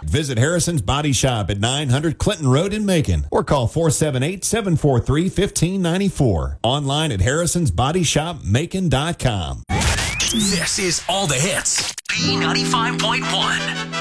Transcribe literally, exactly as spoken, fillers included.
Visit Harrison's Body Shop at nine hundred Clinton Road in Macon or call four seven eight, seven four three, one five nine four. Online at harrisons body shop macon dot com. This is All the Hits. B ninety-five point one.